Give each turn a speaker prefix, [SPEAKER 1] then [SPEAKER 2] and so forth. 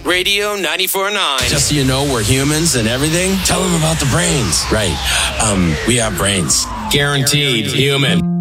[SPEAKER 1] Radio 94.9.
[SPEAKER 2] Just so you know, we're humans and everything. Tell them about the brains. Right. We have brains. Guaranteed human.